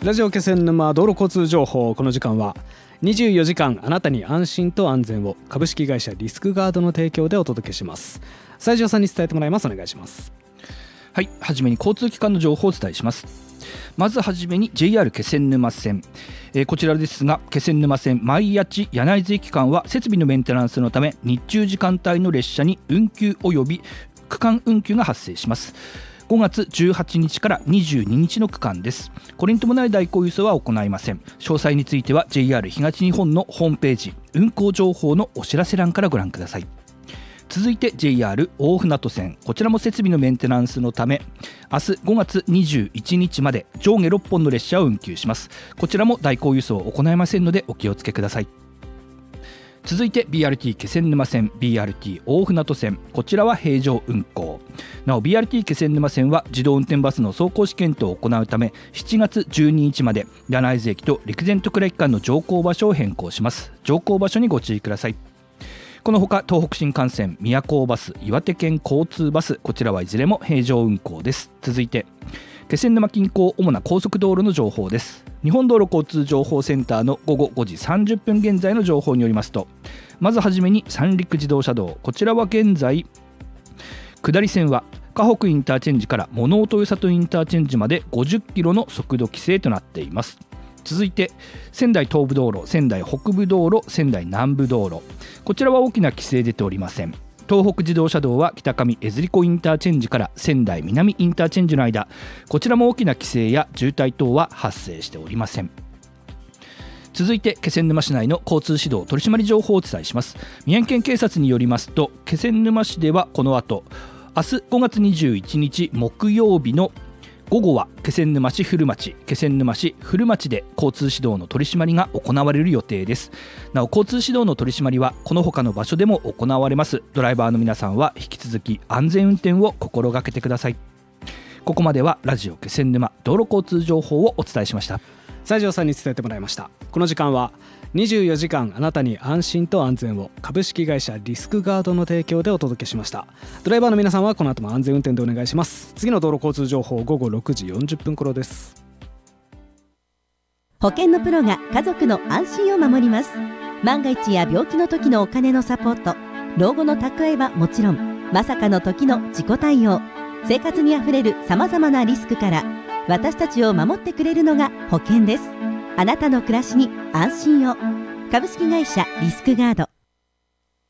ラジオ気仙沼道路交通情報。この時間は24時間あなたに安心と安全を、株式会社リスクガードの提供でお届けします。西条さんに伝えてもらいます。お願いします。 はい、はじめに交通機関の情報をお伝えします。まずはじめに JR 気仙沼線、こちらですが、気仙沼線前谷地柳津駅間は設備のメンテナンスのため日中時間帯の列車に運休及び区間運休が発生します。5月18日から22日の区間です。これに伴い代行輸送は行いません。詳細については JR 東日本のホームページ運行情報のお知らせ欄からご覧ください。続いて JR 大船渡線、こちらも設備のメンテナンスのため明日5月21日まで上下6本の列車を運休します。こちらも代行輸送を行いませんのでお気をつけください。続いて BRT 気仙沼線、 BRT 大船渡線、こちらは平常運行。なお BRT 気仙沼線は自動運転バスの走行試験等を行うため7月12日まで柳津駅と陸前戸倉駅間の乗降場所を変更します。乗降場所にご注意ください。このほか東北新幹線、宮高バス、岩手県交通バス、こちらはいずれも平常運行です。続いて気仙沼近郊主な高速道路の情報です。日本道路交通情報センターの午後5時30分現在の情報によりますと、まずはじめに三陸自動車道、こちらは現在下り線は河北インターチェンジから物音豊里インターチェンジまで50キロの速度規制となっています。続いて仙台東部道路、仙台北部道路、仙台南部道路、こちらは大きな規制出ておりません。東北自動車道は北上江釣子インターチェンジから仙台南インターチェンジの間、こちらも大きな規制や渋滞等は発生しておりません。続いて気仙沼市内の交通指導取締り情報をお伝えします。宮城県警察によりますと、気仙沼市ではこの後明日5月21日木曜日の午後は気仙沼市古町、気仙沼市古町で交通指導の取り締まりが行われる予定です。なお交通指導の取り締まりはこの他の場所でも行われます。ドライバーの皆さんは引き続き安全運転を心がけてください。ここまではラジオ気仙沼道路交通情報をお伝えしました。 西条さんに伝えてもらいました。この時間は24時間あなたに安心と安全を、株式会社リスクガードの提供でお届けしました。ドライバーの皆さんはこの後も安全運転でお願いします。次の道路交通情報午後6時40分頃です。 保険のプロが家族の安心を守ります。万が一や病気の時のお金のサポート、老後の蓄えはもちろん、まさかの時の自己対応、生活にあふれるさまざまなリスクから私たちを守ってくれるのが保険です。あなたの暮らしに安心を。株式会社リスクガード。